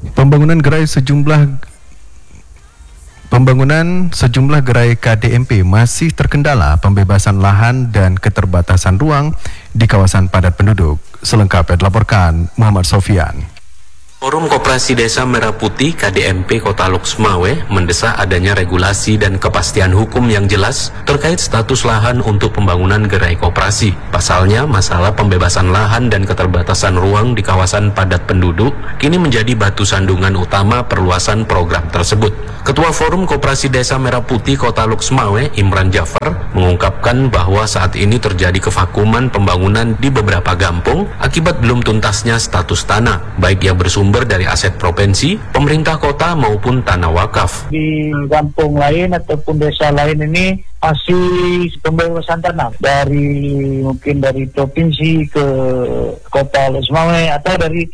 Pembangunan sejumlah gerai KDMP masih terkendala pembebasan lahan dan keterbatasan ruang di kawasan padat penduduk. Selengkapnya dilaporkan Muhammad Sofian. Forum Koperasi Desa Merah Putih KDMP Kota Loksmawe mendesak adanya regulasi dan kepastian hukum yang jelas terkait status lahan untuk pembangunan gerai koperasi. Pasalnya, masalah pembebasan lahan dan keterbatasan ruang di kawasan padat penduduk kini menjadi batu sandungan utama perluasan program tersebut. Ketua Forum Koperasi Desa Merah Putih Kota Loksmawe, Imran Jafar, mengungkapkan bahwa saat ini terjadi kevakuman pembangunan di beberapa kampung akibat belum tuntasnya status tanah, baik yang bersumber dari aset provinsi, pemerintah kota maupun tanah wakaf. Di kampung lain ataupun desa lain ini masih pembebasan tanah mungkin dari provinsi ke kota Loksmawe atau dari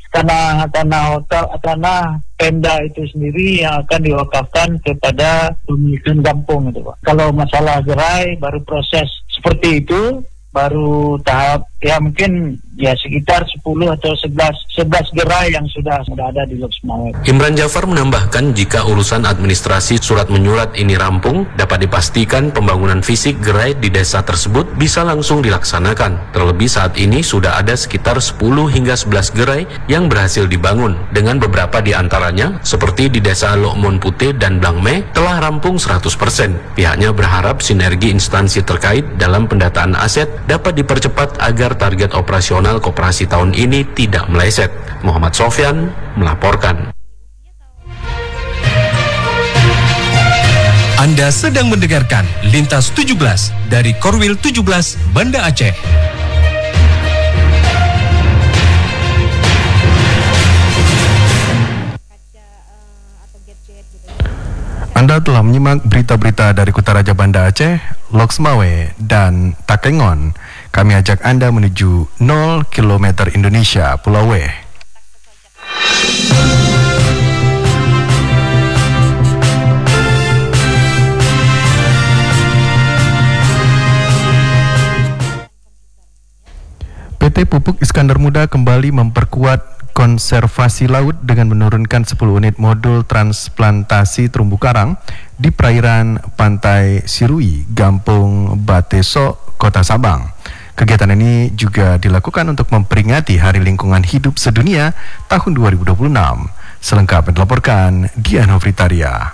tanah Pemda itu sendiri yang akan diwakafkan kepada pemilikan kampung itu, Pak. Kalau masalah gerai baru proses seperti itu, baru tahap ya mungkin ya sekitar 10 atau 11 gerai yang sudah ada di Loksmawe. Imran Jafar menambahkan jika urusan administrasi surat menyurat ini rampung, dapat dipastikan pembangunan fisik gerai di desa tersebut bisa langsung dilaksanakan. Terlebih saat ini sudah ada sekitar 10 hingga 11 gerai yang berhasil dibangun, dengan beberapa di antaranya seperti di desa Lokmon Putih dan Blangme telah rampung 100%. Pihaknya berharap sinergi instansi terkait dalam pendataan aset dapat dipercepat agar target operasional koperasi tahun ini tidak meleset. Muhammad Sofyan melaporkan. Anda sedang mendengarkan Lintas 17 dari Korwil 17 Banda Aceh. Anda telah menyimak berita-berita dari Kutaraja Banda Aceh, Loksmawe, dan Takengon. Kami ajak Anda menuju 0 km Indonesia, Pulau W. PT Pupuk Iskandar Muda kembali memperkuat konservasi laut dengan menurunkan 10 unit modul transplantasi terumbu karang di perairan Pantai Sirui, Gampung Bateso, Kota Sabang. Kegiatan ini juga dilakukan untuk memperingati Hari Lingkungan Hidup Sedunia tahun 2026. Selengkapnya dilaporkan Diana Fritaria.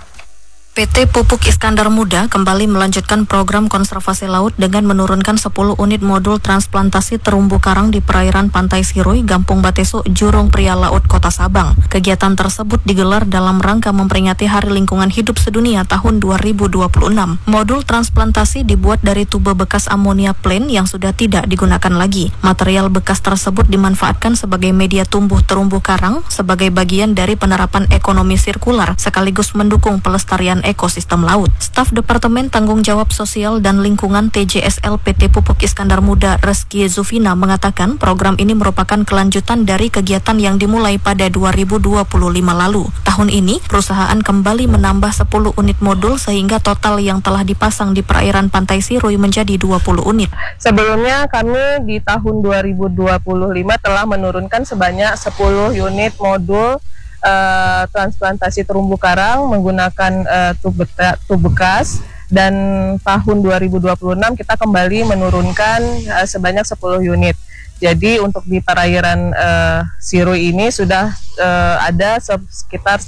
PT Pupuk Iskandar Muda kembali melanjutkan program konservasi laut dengan menurunkan 10 unit modul transplantasi terumbu karang di perairan Pantai Sirui, Gampung Bateso, Jurong Pria Laut, Kota Sabang. Kegiatan tersebut digelar dalam rangka memperingati Hari Lingkungan Hidup Sedunia tahun 2026. Modul transplantasi dibuat dari tuba bekas amonia plain yang sudah tidak digunakan lagi. Material bekas tersebut dimanfaatkan sebagai media tumbuh terumbu karang sebagai bagian dari penerapan ekonomi sirkular sekaligus mendukung pelestarian ekosistem laut. Staf Departemen Tanggung Jawab Sosial dan Lingkungan TJSL PT Pupuk Iskandar Muda Reski Zufina mengatakan program ini merupakan kelanjutan dari kegiatan yang dimulai pada 2025 lalu. Tahun ini perusahaan kembali menambah 10 unit modul sehingga total yang telah dipasang di perairan Pantai Sirui menjadi 20 unit. Sebelumnya kami di tahun 2025 telah menurunkan sebanyak 10 unit modul transplantasi terumbu karang menggunakan tub bekas, dan tahun 2026 kita kembali menurunkan sebanyak 10 unit. Jadi untuk di perairan Sirui ini sudah ada sekitar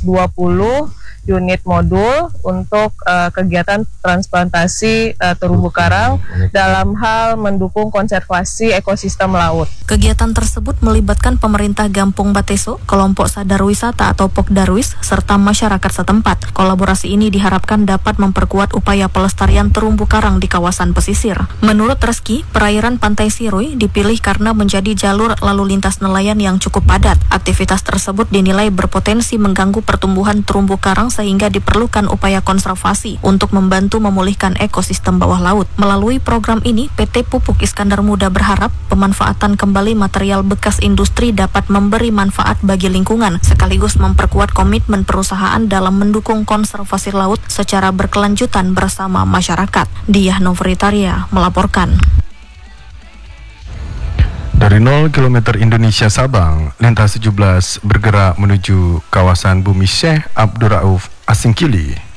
20 unit modul untuk kegiatan transplantasi terumbu karang dalam hal mendukung konservasi ekosistem laut. Kegiatan tersebut melibatkan pemerintah Gampung Bateso, kelompok sadar wisata atau Pokdarwis, serta masyarakat setempat. Kolaborasi ini diharapkan dapat memperkuat upaya pelestarian terumbu karang di kawasan pesisir. Menurut Reski, perairan Pantai Sirui dipilih karena menjadi jalur lalu lintas nelayan yang cukup padat. Aktivitas tersebut dinilai berpotensi mengganggu pertumbuhan terumbu karang sehingga diperlukan upaya konservasi untuk membantu memulihkan ekosistem bawah laut. Melalui program ini, PT Pupuk Iskandar Muda berharap pemanfaatan kembali material bekas industri dapat memberi manfaat bagi lingkungan, sekaligus memperkuat komitmen perusahaan dalam mendukung konservasi laut secara berkelanjutan bersama masyarakat. Diah Novritaria melaporkan. Dari 0 km Indonesia Sabang, lintas 17 bergerak menuju kawasan Bumi Syekh Abdurrauf Asingkili.